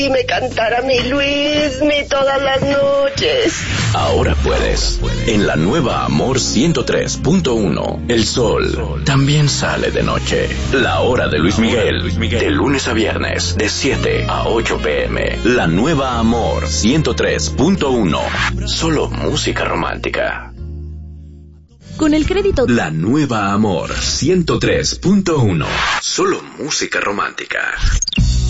y me cantara mi Luismi todas las noches. Ahora puedes. En la nueva Amor 103.1, el sol también sale de noche. La hora de Luis Miguel, de lunes a viernes, de 7 a 8 p.m. La nueva Amor 103.1, solo música romántica. Con el crédito La nueva Amor 103.1, solo música romántica.